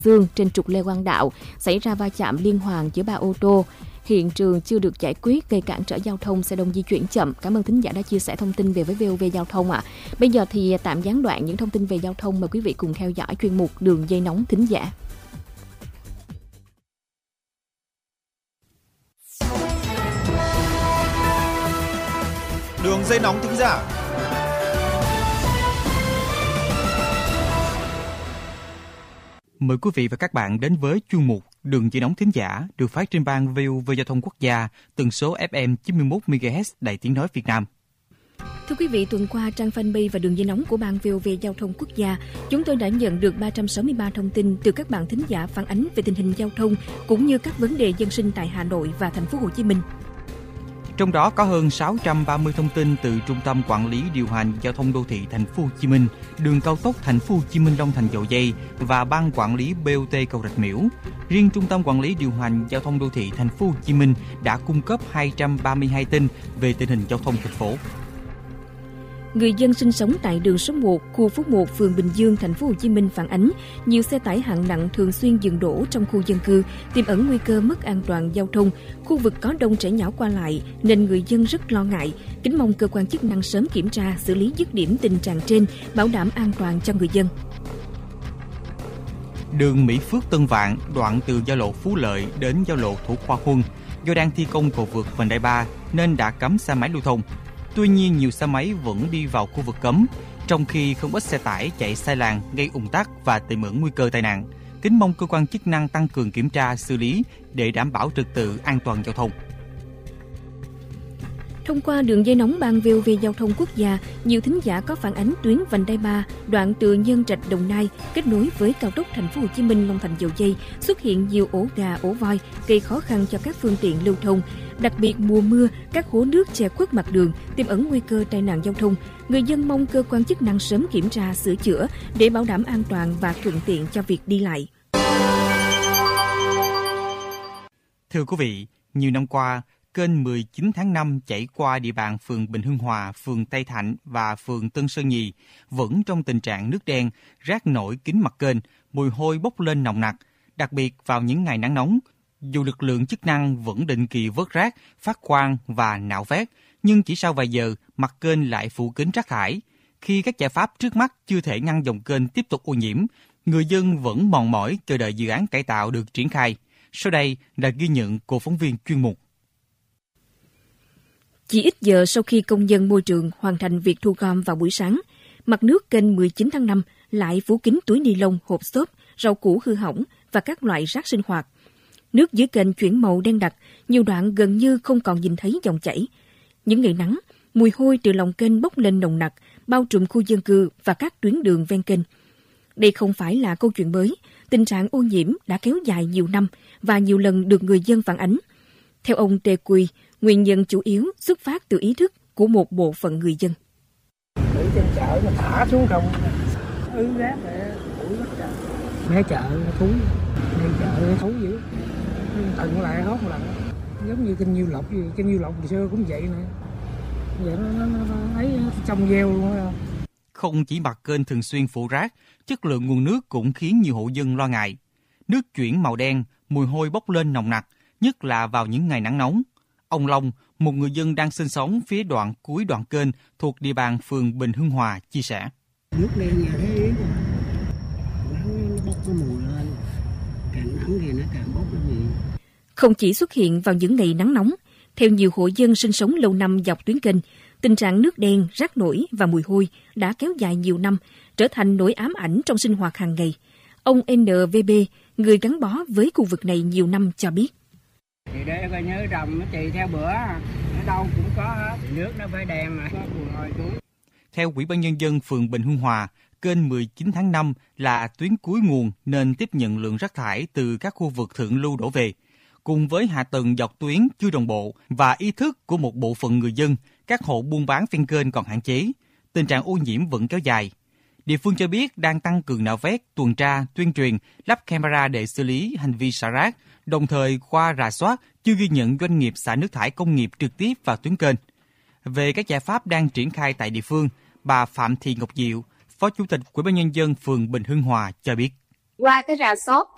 Dương trên trục Lê Quang Đạo xảy ra va chạm liên hoàn giữa 3 ô tô. Hiện trường chưa được giải quyết, gây cản trở giao thông, xe đông di chuyển chậm. Cảm ơn thính giả đã chia sẻ thông tin về với VOV Giao thông ạ. Bây giờ thì tạm gián đoạn những thông tin về giao thông, mời quý vị cùng theo dõi chuyên mục Đường dây nóng thính giả. Đường dây nóng thính giả. Mời quý vị và các bạn đến với chuyên mục Đường dây nóng thính giả được phát trên ban VOV Giao thông Quốc gia, tần số FM 91 MHz Đài Tiếng nói Việt Nam. Thưa quý vị, tuần qua trang fanpage và đường dây nóng của ban VOV Giao thông Quốc gia, chúng tôi đã nhận được 363 thông tin từ các bạn thính giả phản ánh về tình hình giao thông cũng như các vấn đề dân sinh tại Hà Nội và thành phố Hồ Chí Minh. Trong đó có hơn 630 thông tin từ Trung tâm Quản lý điều hành Giao thông đô thị Thành phố Hồ Chí Minh, Đường cao tốc Thành phố Hồ Chí Minh Long Thành Dầu Giây và Ban Quản lý BOT Cầu Rạch Miễu. Riêng Trung tâm Quản lý điều hành Giao thông đô thị Thành phố Hồ Chí Minh đã cung cấp 232 tin về tình hình giao thông thành phố. Người dân sinh sống tại đường số 1, khu phố 1, phường Bình Dương, thành phố Hồ Chí Minh phản ánh nhiều xe tải hạng nặng thường xuyên dừng đỗ trong khu dân cư, tiềm ẩn nguy cơ mất an toàn giao thông. Khu vực có đông trẻ nhỏ qua lại nên người dân rất lo ngại. Kính mong cơ quan chức năng sớm kiểm tra, xử lý dứt điểm tình trạng trên, bảo đảm an toàn cho người dân. Đường Mỹ Phước Tân Vạn, đoạn từ giao lộ Phú Lợi đến giao lộ Thủ Khoa Huân, do đang thi công cầu vượt vành đai 3 nên đã cấm xe máy lưu thông. Tuy nhiên, nhiều xe máy vẫn đi vào khu vực cấm, trong khi không ít xe tải chạy sai làn gây ùn tắc và tiềm ẩn nguy cơ tai nạn. Kính mong cơ quan chức năng tăng cường kiểm tra, xử lý để đảm bảo trật tự an toàn giao thông. Thông qua đường dây nóng ban VOV Giao thông Quốc gia, nhiều thính giả có phản ánh tuyến vành đai 3 đoạn từ Nhân Trạch Đồng Nai kết nối với cao tốc Thành phố Hồ Chí Minh Long Thành Dầu Giây xuất hiện nhiều ổ gà, ổ voi gây khó khăn cho các phương tiện lưu thông. Đặc biệt mùa mưa, các hố nước che khuất mặt đường, tiềm ẩn nguy cơ tai nạn giao thông. Người dân mong cơ quan chức năng sớm kiểm tra, sửa chữa để bảo đảm an toàn và thuận tiện cho việc đi lại. Thưa quý vị, nhiều năm qua, kênh 19 tháng 5 chảy qua địa bàn phường Bình Hưng Hòa, phường Tây Thạnh và phường Tân Sơn Nhì vẫn trong tình trạng nước đen, rác nổi kín mặt kênh, mùi hôi bốc lên nồng nặc, đặc biệt vào những ngày nắng nóng. Dù lực lượng chức năng vẫn định kỳ vớt rác, phát quang và nạo vét, nhưng chỉ sau vài giờ, mặt kênh lại phủ kín rác thải. Khi các giải pháp trước mắt chưa thể ngăn dòng kênh tiếp tục ô nhiễm, người dân vẫn mòn mỏi chờ đợi dự án cải tạo được triển khai. Sau đây là ghi nhận của phóng viên chuyên mục. Chỉ ít giờ sau khi công nhân môi trường hoàn thành việc thu gom vào buổi sáng, mặt nước kênh 19 tháng 5 lại phủ kín túi ni lông, hộp xốp, rau củ hư hỏng và các loại rác sinh hoạt. Nước dưới kênh chuyển màu đen đặc, nhiều đoạn gần như không còn nhìn thấy dòng chảy. Những ngày nắng, mùi hôi từ lòng kênh bốc lên nồng nặc, bao trùm khu dân cư và các tuyến đường ven kênh. Đây không phải là câu chuyện mới, tình trạng ô nhiễm đã kéo dài nhiều năm và nhiều lần được người dân phản ánh. Theo ông Tê Quy, nguyên nhân chủ yếu xuất phát từ ý thức của một bộ phận người dân. Ở trên chợ nó thả xuống không, rác để ủi hết chợ. Mé chợ nó thúi, đây chợ nó thúi dữ. Tận lại hốt lần, giống như kênh Nhiêu Lộc, kênh Nhiêu Lộc hồi xưa cũng vậy nè. Vậy nó ấy trong gieo luôn đó. Không chỉ mặt kênh thường xuyên phủ rác, chất lượng nguồn nước cũng khiến nhiều hộ dân lo ngại. Nước chuyển màu đen, mùi hôi bốc lên nồng nặc, nhất là vào những ngày nắng nóng. Ông Long, một người dân đang sinh sống phía đoạn cuối đoạn kênh thuộc địa bàn phường Bình Hưng Hòa, chia sẻ. Nước đen nhà thấy ý rồi. Nó bốc cái mùi lên, càng nắng thì nó càng bốc cái gì. Không chỉ xuất hiện vào những ngày nắng nóng, theo nhiều hộ dân sinh sống lâu năm dọc tuyến kênh, tình trạng nước đen, rác nổi và mùi hôi đã kéo dài nhiều năm, trở thành nỗi ám ảnh trong sinh hoạt hàng ngày. Ông NVB, người gắn bó với khu vực này nhiều năm cho biết. Thì để coi nhớ trồng nó tùy theo bữa, ở đâu cũng có hết, nước nó phải đen mà, có mùi hôi túi. Theo Ủy ban Nhân dân phường Bình Hưng Hòa, kênh 19 tháng 5 là tuyến cuối nguồn nên tiếp nhận lượng rác thải từ các khu vực thượng lưu đổ về. Cùng với hạ tầng dọc tuyến chưa đồng bộ và ý thức của một bộ phận người dân, các hộ buôn bán ven kênh còn hạn chế, tình trạng ô nhiễm vẫn kéo dài. Địa phương cho biết đang tăng cường nạo vét, tuần tra, tuyên truyền, lắp camera để xử lý hành vi xả rác, đồng thời qua rà soát chưa ghi nhận doanh nghiệp xả nước thải công nghiệp trực tiếp vào tuyến kênh. Về các giải pháp đang triển khai tại địa phương, bà Phạm Thị Ngọc Diệu, Phó Chủ tịch Ủy ban Nhân dân phường Bình Hưng Hòa cho biết. Qua cái rà soát